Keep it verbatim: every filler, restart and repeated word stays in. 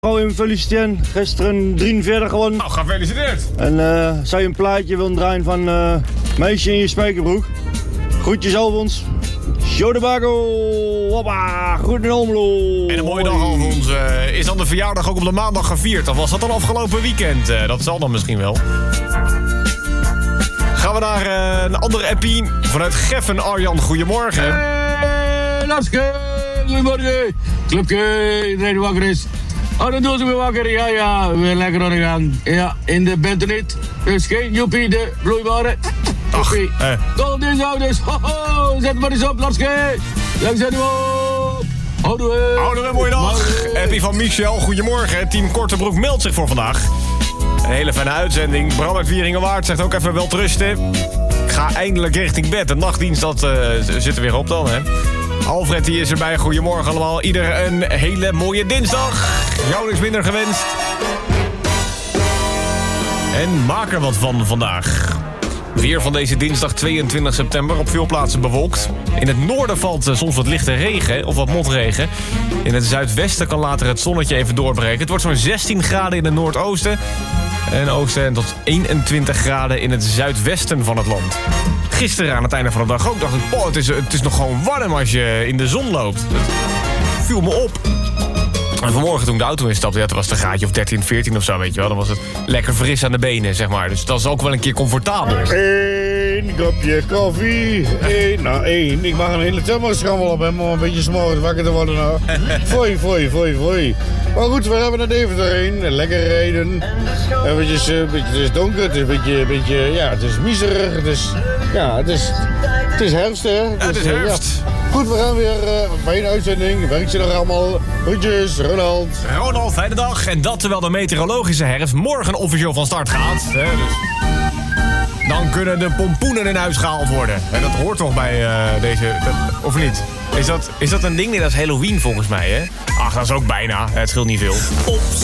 Gewoon feliciteren. Gisteren drieënveertig gewonnen. Nou, gefeliciteerd. En uh, zou je een plaatje willen draaien van uh, Meisje in je spijkerbroek? Groetjes Alfons. Joe de Bago. Hoppa. Goed in Omelo. En een mooie dag, Alfons. Uh, is dan de verjaardag ook op de maandag gevierd? Of was dat dan afgelopen weekend? Uh, dat zal dan misschien wel. Gaan we naar uh, een andere appie. Vanuit Geffen, Arjan. Goedemorgen. Hey, Laske. Goedemorgen. Clubje, iedereen die wakker is. Oh, dan doen ze weer wakker. Ja, ja, weer lekker aan de gang. Ja, in de bentenet. Dus geen joepie, de vloeibare. Joepie. Eh. Tot dinsdag dus. Ho, ho, zet maar eens op, Laske. Lang zet hem op. Houden we. Houden we een mooie dag. Appie van Michel. Goedemorgen. Team Kortebroek meldt zich voor vandaag. Een hele fijne uitzending. Bram uit Wieringenwaard zegt ook even wel rusten. Ik ga eindelijk richting bed. De nachtdienst dat, uh, zit er weer op dan, hè. Alfred die is erbij. Goedemorgen allemaal. Ieder een hele mooie dinsdag. Jou niks minder gewenst. En maak er wat van vandaag. Weer van deze dinsdag tweeëntwintig september. Op veel plaatsen bewolkt. In het noorden valt soms wat lichte regen of wat motregen. In het zuidwesten kan later het zonnetje even doorbreken. Het wordt zo'n zestien graden in het noordoosten. En oosten en tot eenentwintig graden in het zuidwesten van het land. Gisteren aan het einde van de dag ook dacht ik... Oh, het is, het is nog gewoon warm als je in de zon loopt. Het viel me op. En vanmorgen toen ik de auto instapte, ja, toen was het een graadje of dertien, veertien of zo, weet je wel. Dan was het lekker fris aan de benen, zeg maar. Dus dat is ook wel een keer comfortabel. Eén kopje koffie. Eén na één. Ik mag een hele thermosrammel op hem om een beetje 's morgens wakker te worden nou. Foei, foei, foei, foei. Maar goed, we hebben naar Deventer heen. Lekker rijden. Eventjes, uh, beetje, het is donker, het is een beetje, een beetje, ja, het is miserig. Het is, ja, het is, het is herfst, hè. Ja, het is herfst. Ja. Goed, we gaan weer uh, bij een uitzending. Werkt je nog allemaal? Groetjes, Ronald. Ronald, fijne dag. En dat terwijl de meteorologische herfst morgen officieel van start gaat. Hè, dus... Dan kunnen de pompoenen in huis gehaald worden. En dat hoort toch bij uh, deze... Dat, of niet? Is dat, is dat een ding? Nee, dat is Halloween volgens mij, hè? Ach, dat is ook bijna. Het scheelt niet veel.